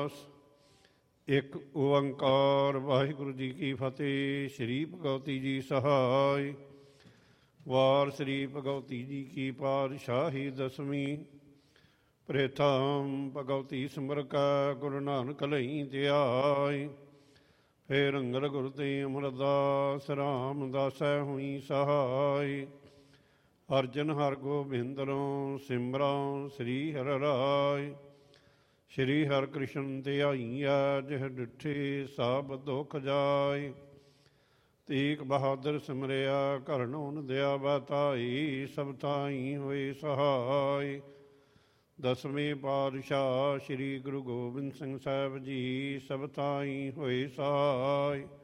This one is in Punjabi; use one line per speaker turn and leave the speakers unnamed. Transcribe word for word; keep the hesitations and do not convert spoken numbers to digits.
ਰਵਿਦਾਸ। ਇੱਕ ਓੰਕਾਰ ਵਾਹਿਗੁਰੂ ਜੀ ਕੀ ਫਤਿਹ। ਸ਼੍ਰੀ ਭਗਵਤੀ ਜੀ ਸਹਾਇ। ਵਾਰ ਸ਼੍ਰੀ ਭਗਵਤੀ ਜੀ ਕੀ ਪਾਤਸ਼ਾਹੀ ਦਸਵੀਂ। ਪ੍ਰਥਮ ਭਗਵਤੀ ਸਿਮਰ ਕੈ ਗੁਰੂ ਨਾਨਕ ਲਈ ਧਿਆਇ। ਫੇਰ ਅੰਗਦ ਗੁਰੂ ਤੇ ਅਮਰਦਾਸ ਰਾਮਦਾਸੈ ਹੋਈ ਸਹਾਇ। ਅਰਜਨ ਹਰ ਗੋਬਿੰਦਰੋਂ ਸਿਮਰਾਂ ਸ੍ਰੀ ਹਰਿ ਰਾਇ। ਸ਼੍ਰੀ ਹਰਿ ਕ੍ਰਿਸ਼ਨ ਧਿਆਈਐ ਜਿਹ ਡਿਠੇ ਸਭ ਦੁਖ ਜਾਇ। ਤੇਗ ਬਹਾਦਰ ਸਿਮਰਿਆ ਕਰਨੋ ਨਦਿਆ ਬਤਾਈ। ਸਭ ਥਾਈ ਹੋਏ ਸਹਾਇ। ਦਸਵੇਂ ਪਾਤਸ਼ਾਹ ਸ਼੍ਰੀ ਗੁਰੂ ਗੋਬਿੰਦ ਸਿੰਘ ਸਾਹਿਬ ਜੀ ਸਭ ਥਾਈ ਹੋਏ ਸਹਾਇ।